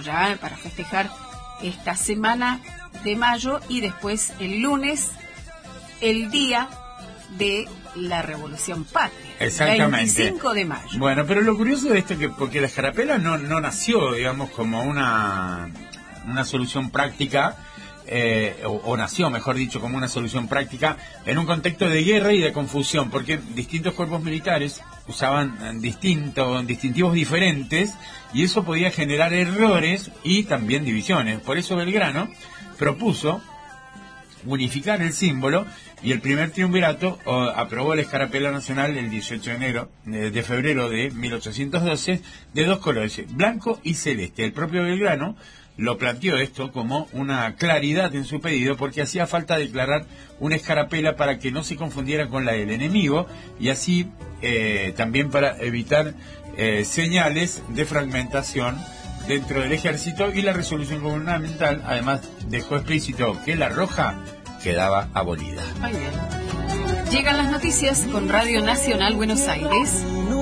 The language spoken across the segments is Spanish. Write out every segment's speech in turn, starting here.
ya para festejar esta semana de mayo, y después el lunes, el día de la Revolución Patria. Exactamente. 25 de mayo. Bueno, pero lo curioso de esto es que, porque la escarapela no nació, digamos, como una solución práctica, o nació, mejor dicho, como una solución práctica en un contexto de guerra y de confusión, porque distintos cuerpos militares usaban distintivos diferentes, y eso podía generar errores y también divisiones. Por eso Belgrano propuso unificar el símbolo, y el primer triunvirato aprobó la escarapela nacional el 18 de febrero de 1812, de dos colores, blanco y celeste. El propio Belgrano lo planteó esto como una claridad en su pedido, porque hacía falta declarar una escarapela para que no se confundiera con la del enemigo, y así también para evitar señales de fragmentación dentro del ejército. Y la resolución gubernamental además dejó explícito que la roja quedaba abolida. Muy bien. Llegan las noticias con Radio Nacional Buenos Aires.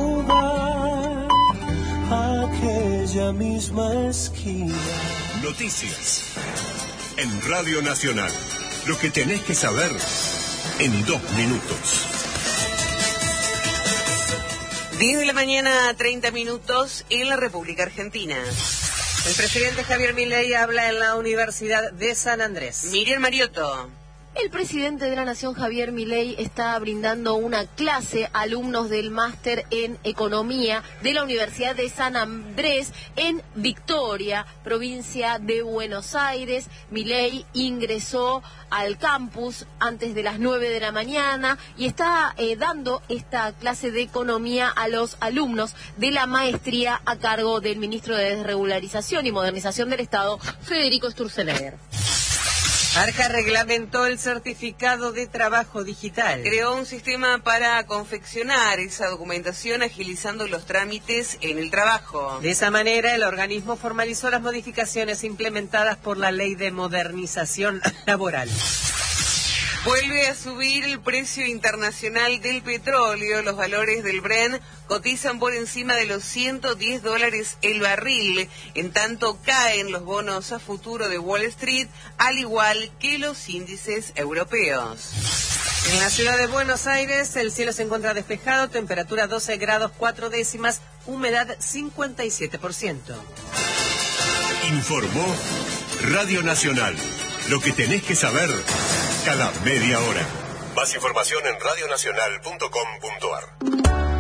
Aquella misma esquina. Noticias en Radio Nacional. Lo que tenés que saber en 2 minutos. 10 de la mañana, 30 minutos en la República Argentina. El presidente Javier Milei habla en la Universidad de San Andrés. Miriam Mariotto. El presidente de la Nación, Javier Milei, está brindando una clase a alumnos del máster en Economía de la Universidad de San Andrés en Victoria, provincia de Buenos Aires. Milei ingresó al campus antes de las 9 de la mañana y está dando esta clase de Economía a los alumnos de la maestría a cargo del ministro de Desregularización y Modernización del Estado, Federico Sturzenegger. Arca reglamentó el certificado de trabajo digital. Creó un sistema para confeccionar esa documentación, agilizando los trámites en el trabajo. De esa manera, el organismo formalizó las modificaciones implementadas por la Ley de Modernización Laboral. Vuelve a subir el precio internacional del petróleo. Los valores del Brent cotizan por encima de los $110 el barril. En tanto, caen los bonos a futuro de Wall Street, al igual que los índices europeos. En la ciudad de Buenos Aires, el cielo se encuentra despejado, temperatura 12 grados 4 décimas, humedad 57%. Informó Radio Nacional. Lo que tenés que saber cada media hora. Más información en radionacional.com.ar.